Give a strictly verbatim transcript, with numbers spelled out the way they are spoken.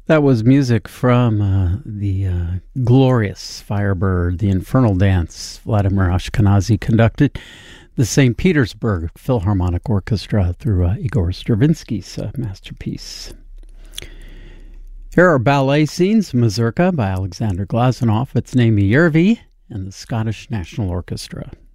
That was music from uh, the uh, glorious Firebird, the Infernal Dance, Vladimir Ashkenazy conducted the Saint Petersburg Philharmonic Orchestra through uh, Igor Stravinsky's uh, masterpiece. Here are ballet scenes, Mazurka by Alexander Glazunov. It's Naimi Yervi and the Scottish National Orchestra.